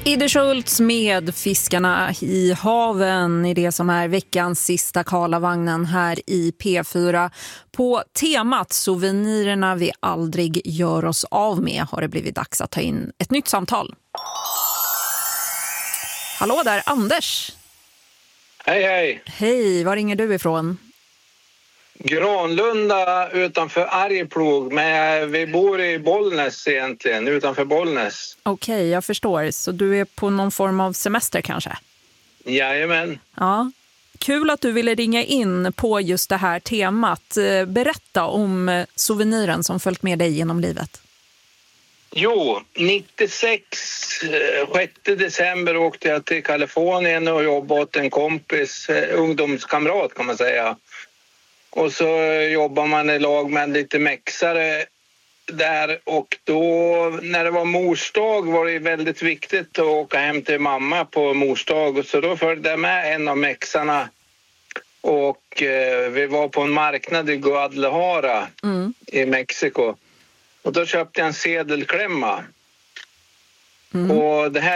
Idde Schultz med Fiskarna i haven i det som är veckans sista Karlavagnen här i P4. På temat souvenirerna vi aldrig gör oss av med har det blivit dags att ta in ett nytt samtal. Hallå där, Anders. Hej, hej. Hej, var ringer du ifrån? Granlunda utanför Arjeplog, men vi bor i Bollnäs egentligen, utanför Bollnäs. Okej, jag förstår. Så du är på någon form av semester kanske? Jajamän. Ja. Kul att du ville ringa in på just det här temat. Berätta om souveniren som följt med dig genom livet. Jo, 96, 6 december åkte jag till Kalifornien och jobbade åt en kompis, ungdomskamrat kan man säga. Och så jobbar man i lag med en lite mexare där, och då när det var morsdag var det väldigt viktigt att åka hem till mamma på morsdag, och så då följde jag med en av mexarna och vi var på en marknad i Guadalajara i Mexiko, och då köpte jag en sedelklämma. Och det här